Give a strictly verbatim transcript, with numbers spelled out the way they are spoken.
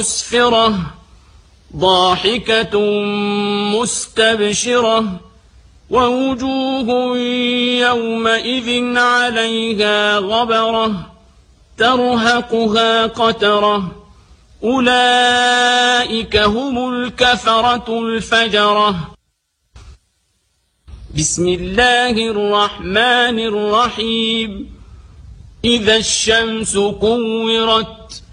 مسفرة ضاحكة مستبشرة ووجوه يومئذ عليها غبرة ترهقها قترة أولئك هم الكفرة الفجرة. بسم الله الرحمن الرحيم. إذا الشمس كورت